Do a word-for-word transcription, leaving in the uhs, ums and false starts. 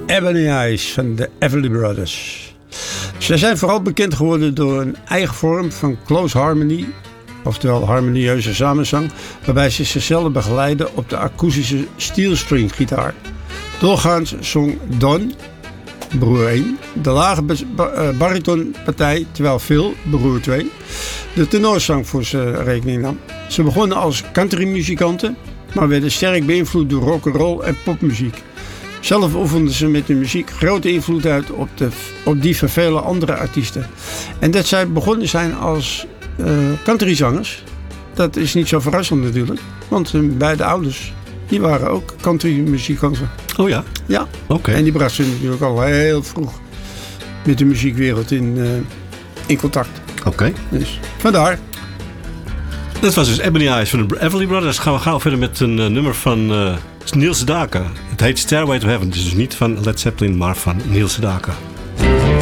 Ebony Eyes van de Everly Brothers. Ze zijn vooral bekend geworden door een eigen vorm van close harmony, oftewel harmonieuze samenzang, waarbij ze zichzelf begeleiden op de akoestische steelstring gitaar. Doorgaans zong Don, broer één, de lage baritonpartij, terwijl Phil, broer twee, de tenorzang voor zijn rekening nam. Ze begonnen als countrymuzikanten, maar werden sterk beïnvloed door rock'n'roll en popmuziek. Zelf oefenden ze met de muziek grote invloed uit op, de, op die van vele andere artiesten. En dat zij begonnen zijn als uh, countryzangers, dat is niet zo verrassend natuurlijk. Want hun beide ouders, die waren ook countrymuzikanten. Oh ja? Ja. Oké. Okay. En die brachten ze natuurlijk al heel vroeg met de muziekwereld in, uh, in contact. Oké. Okay. Dus vandaar. Dat was dus Ebony Eyes van de Everly Brothers. Gaan we gauw verder met een uh, nummer van uh, Neil Sedaka. Het heet Stairway to Heaven. Het is dus niet van Led Zeppelin, maar van Neil Sedaka.